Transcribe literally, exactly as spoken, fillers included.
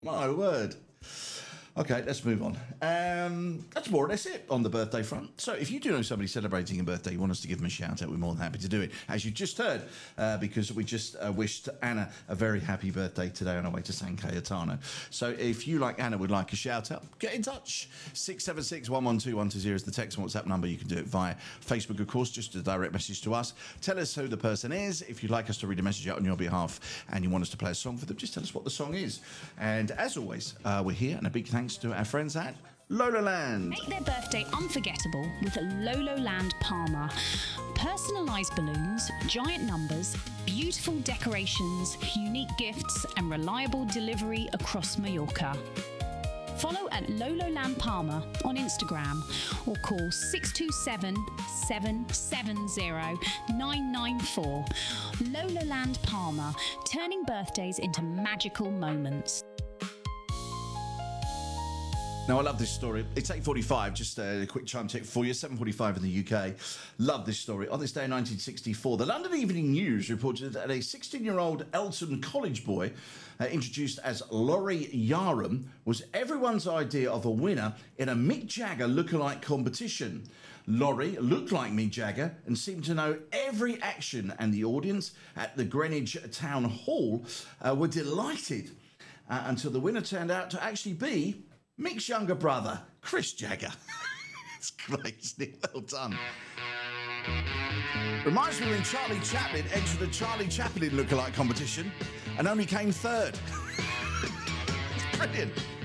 My word. Okay, let's move on. Um, that's more or less it on the birthday front. So if you do know somebody celebrating a birthday, you want us to give them a shout out, we're more than happy to do it. As you just heard, uh, because we just uh, wished Anna a very happy birthday today on our way to San Cayetano. So if you, like Anna, would like a shout out, get in touch. six seven six, one one two, one two zero is the text and WhatsApp number. You can do it via Facebook, of course, just a direct message to us. Tell us who the person is. If you'd like us to read a message out on your behalf and you want us to play a song for them, just tell us what the song is. And as always, uh, we're here, and a big thanks to our friends at Lololand. Make their birthday unforgettable with Lololand Palmer. Personalised balloons, giant numbers, beautiful decorations, unique gifts and reliable delivery across Mallorca. Follow at Lololand Palmer on Instagram or call six two seven, seven seven zero, nine nine four. Lololand Palmer, turning birthdays into magical moments. Now, I love this story. It's eight forty-five, just a quick chime check for you, seven forty-five in the U K. Love this story. On this day in nineteen sixty-four, the London Evening News reported that a sixteen-year-old Elton College boy, uh, introduced as Laurie Yaram, was everyone's idea of a winner in a Mick Jagger lookalike competition. Laurie looked like Mick Jagger and seemed to know every action, and the audience at the Greenwich Town Hall uh, were delighted uh, until the winner turned out to actually be Mick's younger brother, Chris Jagger. It's great, isn't it? Well done. Reminds me when Charlie Chaplin entered the Charlie Chaplin lookalike competition and only came third. It's brilliant.